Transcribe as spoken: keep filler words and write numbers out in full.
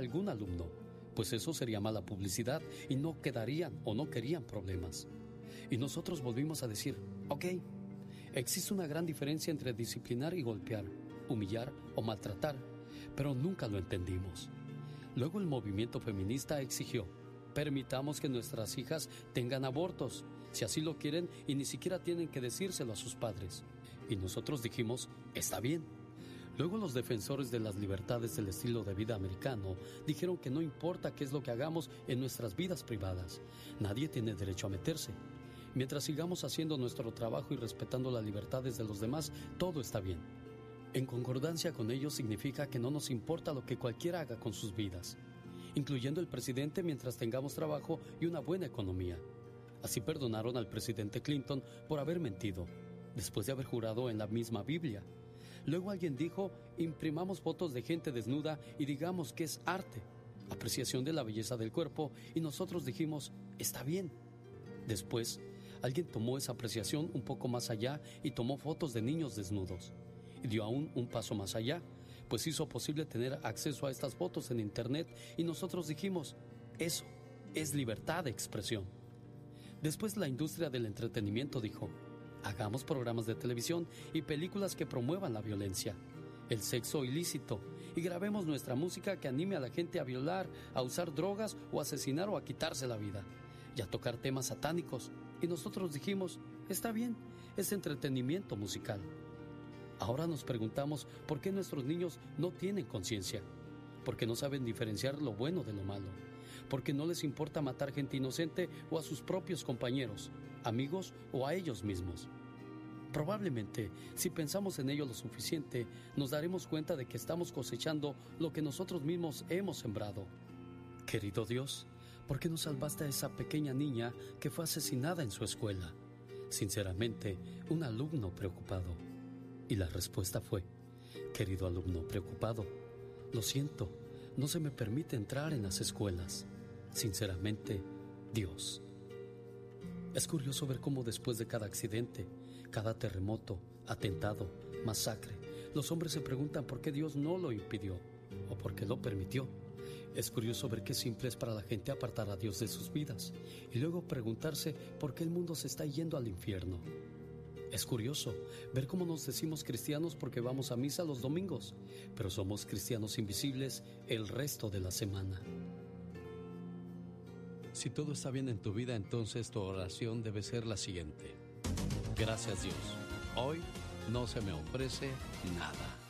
algún alumno, pues eso sería mala publicidad y no quedarían o no querían problemas. Y nosotros volvimos a decir, ok, existe una gran diferencia entre disciplinar y golpear, humillar o maltratar, pero nunca lo entendimos. Luego el movimiento feminista exigió, permitamos que nuestras hijas tengan abortos, si así lo quieren, y ni siquiera tienen que decírselo a sus padres. Y nosotros dijimos, está bien. Luego los defensores de las libertades del estilo de vida americano dijeron que no importa qué es lo que hagamos en nuestras vidas privadas, nadie tiene derecho a meterse. Mientras sigamos haciendo nuestro trabajo y respetando las libertades de los demás, todo está bien. En concordancia con ellos significa que no nos importa lo que cualquiera haga con sus vidas, incluyendo el presidente, mientras tengamos trabajo y una buena economía. Así perdonaron al presidente Clinton por haber mentido, después de haber jurado en la misma Biblia. Luego alguien dijo, imprimamos fotos de gente desnuda y digamos que es arte, apreciación de la belleza del cuerpo, y nosotros dijimos, está bien. Después, alguien tomó esa apreciación un poco más allá y tomó fotos de niños desnudos. Y dio aún un paso más allá, pues hizo posible tener acceso a estas fotos en internet, y nosotros dijimos, eso es libertad de expresión. Después la industria del entretenimiento dijo, hagamos programas de televisión y películas que promuevan la violencia, el sexo ilícito, y grabemos nuestra música que anime a la gente a violar, a usar drogas o a asesinar o a quitarse la vida, y a tocar temas satánicos. Y nosotros dijimos, está bien, es entretenimiento musical. Ahora nos preguntamos por qué nuestros niños no tienen conciencia, porque no saben diferenciar lo bueno de lo malo, porque no les importa matar gente inocente o a sus propios compañeros, amigos o a ellos mismos. Probablemente, si pensamos en ello lo suficiente, nos daremos cuenta de que estamos cosechando lo que nosotros mismos hemos sembrado. Querido Dios, ¿por qué no salvaste a esa pequeña niña que fue asesinada en su escuela? Sinceramente, un alumno preocupado. Y la respuesta fue, querido alumno preocupado, lo siento, no se me permite entrar en las escuelas. Sinceramente, Dios. Es curioso ver cómo después de cada accidente, cada terremoto, atentado, masacre, los hombres se preguntan por qué Dios no lo impidió o por qué lo permitió. Es curioso ver qué simple es para la gente apartar a Dios de sus vidas y luego preguntarse por qué el mundo se está yendo al infierno. Es curioso ver cómo nos decimos cristianos porque vamos a misa los domingos, pero somos cristianos invisibles el resto de la semana. Si todo está bien en tu vida, entonces tu oración debe ser la siguiente. Gracias, Dios. Hoy no se me ofrece nada.